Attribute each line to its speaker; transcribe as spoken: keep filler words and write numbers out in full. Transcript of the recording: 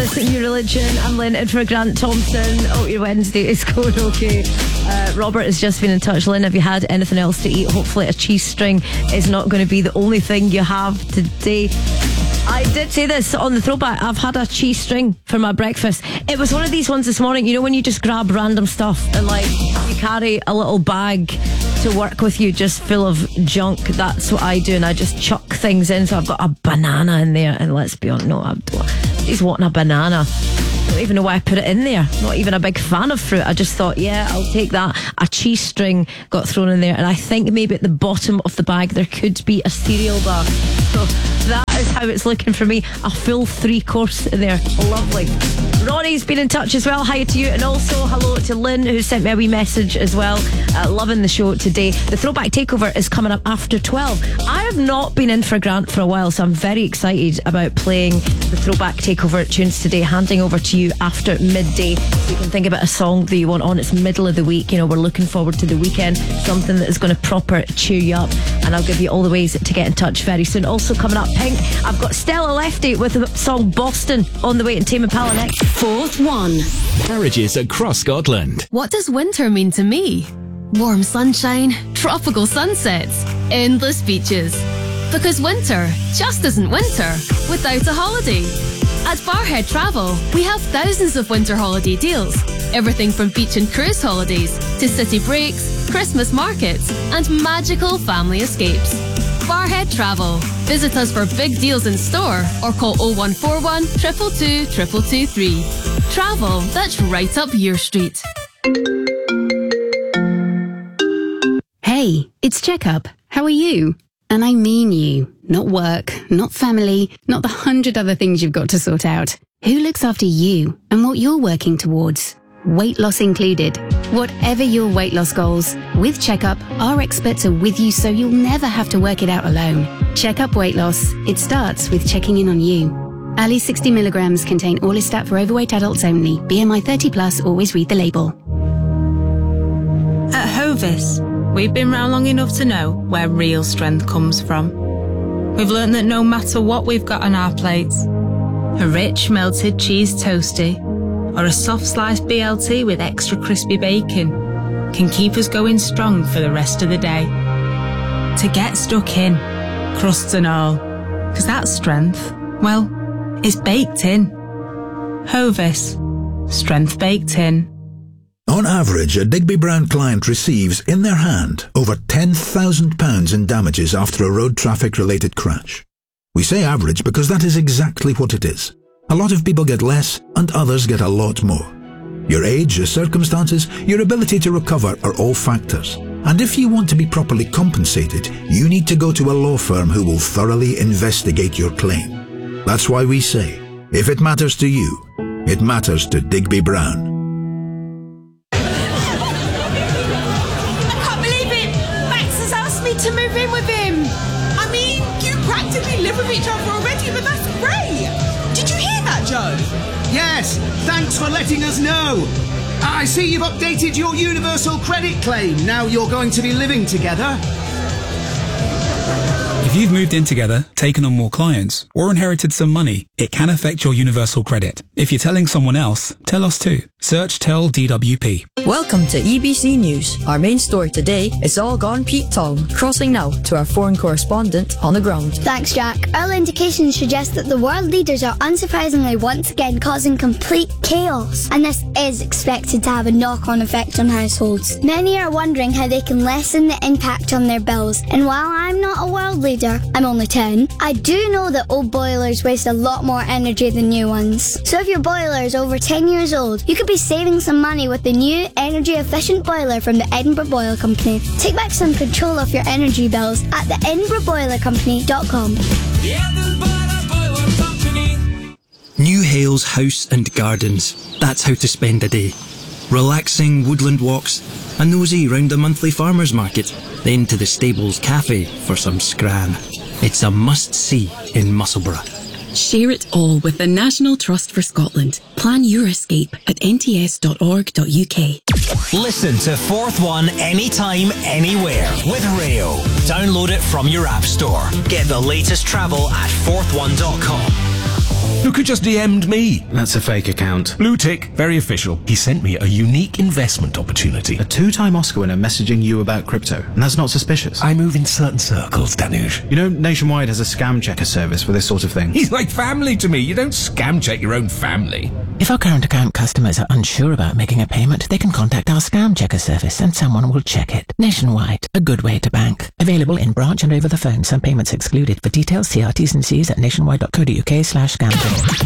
Speaker 1: This New Religion. I'm Lynn in for Grant Thompson. Oh, your Wednesday is going okay. Uh, Robert has just been in touch. Lynn, have you had anything else to eat? Hopefully a cheese string is not going to be the only thing you have today. I did say this on the throwback. I've had a cheese string for my breakfast. It was one of these ones this morning, you know, when you just grab random stuff and like you carry a little bag to work with you just full of junk. That's what I do, and I just chuck things in. So I've got a banana in there, and let's be honest, no, I don't. He's wanting a banana. I don't even know why I put it in there. Not even a big fan of fruit. I just thought, yeah, I'll take that. A cheese string got thrown in there, and I think maybe at the bottom of the bag there could be a cereal bar. So that is how it's looking for me. A full three course in there. Lovely. Ronnie's been in touch as well. Hi to you. And also hello to Lynn, who sent me a wee message as well. Uh, loving the show today. The Throwback Takeover is coming up after twelve. I have not been in for Grant for a while, so I'm very excited about playing the Throwback Takeover tunes today, handing over to you after midday. So you can think about a song that you want on. It's middle of the week. You know, we're looking forward to the weekend. Something that is going to proper cheer you up. And I'll give you all the ways to get in touch very soon. Also coming up, Pink, I've got Stella Lefty with the song Boston on the way, and Tame Impala next.
Speaker 2: Fourth one.
Speaker 3: Garages across Scotland.
Speaker 2: What does winter mean to me? Warm sunshine, tropical sunsets, endless beaches. Because winter just isn't winter without a holiday. At Barhead Travel, we have thousands of winter holiday deals. Everything from beach and cruise holidays to city breaks, Christmas markets, and magical family escapes. Barhead Travel. Visit us for big deals in store or call oh one four one, two two two, two two two three. Travel that's right up your street.
Speaker 4: Hey, it's Checkup. How are you? And I mean you. Not work, not family, not the hundred other things you've got to sort out. Who looks after you and what you're working towards? Weight loss included. Whatever your weight loss goals, with Checkup, our experts are with you so you'll never have to work it out alone. Checkup Weight Loss. It starts with checking in on you. Ali sixty milligrams contain Orlistat for overweight adults only. B M I thirty plus, always read the label.
Speaker 5: At Hovis, we've been round long enough to know where real strength comes from. We've learnt that no matter what we've got on our plates, a rich melted cheese toastie or a soft sliced B L T with extra crispy bacon can keep us going strong for the rest of the day. To get stuck in, crusts and all, because that strength, well, is baked in. Hovis, strength baked in.
Speaker 6: On average, a Digby Brown client receives in their hand over ten thousand pounds in damages after a road traffic-related crash. We say average because that is exactly what it is. A lot of people get less and others get a lot more. Your age, your circumstances, your ability to recover are all factors. And if you want to be properly compensated, you need to go to a law firm who will thoroughly investigate your claim. That's why we say, if it matters to you, it matters to Digby Brown.
Speaker 7: To move in with him. I mean, you practically live with each other already, but that's great. Did you hear that, Joe?
Speaker 8: Yes, thanks for letting us know. I see you've updated your universal credit claim. Now you're going to be living together.
Speaker 9: If you've moved in together, taken on more clients, or inherited some money, it can affect your universal credit. If you're telling someone else, tell us too. Search Tell D W P.
Speaker 10: Welcome to E B C News. Our main story today is all gone Pete Tong. Crossing now to our foreign correspondent on the ground.
Speaker 11: Thanks, Jack. Early indications suggest that the world leaders are unsurprisingly once again causing complete chaos, and this is expected to have a knock-on effect on households. Many are wondering how they can lessen the impact on their bills, and while I'm not a world leader, I'm only ten, I do know that old boilers waste a lot more energy than new ones. So if your boiler is over ten years old, you could be saving some money with the new energy-efficient boiler from the Edinburgh Boiler Company. Take back some control of your energy bills at the edinburgh boiler company dot com.
Speaker 12: New Hales House and Gardens. That's how to spend a day. Relaxing woodland walks, a nosy round the monthly farmers market, then to the Stables Cafe for some scran. It's a must-see in Musselburgh.
Speaker 13: Share it all with the National Trust for Scotland. Plan your escape at n t s dot org dot u k.
Speaker 14: Listen to Fourth One anytime, anywhere with Rayo. Download it from your app store. Get the latest travel at fourth one dot com.
Speaker 15: Look who just D M'd me.
Speaker 8: That's a fake account.
Speaker 15: Blue tick, very official. He sent me a unique investment opportunity.
Speaker 8: A two-time Oscar winner messaging you about crypto, and that's not suspicious.
Speaker 15: I move in certain circles, Danush.
Speaker 8: You know, Nationwide has a scam checker service for this sort of thing.
Speaker 15: He's like family to me. You don't scam check your own family.
Speaker 16: If our current account customers are unsure about making a payment, they can contact our scam checker service and someone will check it. Nationwide, a good way to bank. Available in branch and over the phone. Some payments excluded. For details, see our T's and C's at nationwide dot co dot uk slash scam.